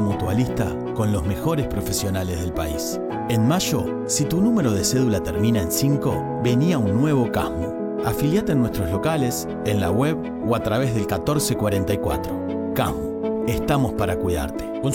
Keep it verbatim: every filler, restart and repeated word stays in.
mutualista con los mejores profesionales del país. En mayo, si tu número de cédula termina en cinco, vení a un nuevo CASMU. Afiliate en nuestros locales, en la web o a través del catorce cuarenta y cuatro. CASMU, estamos para cuidarte.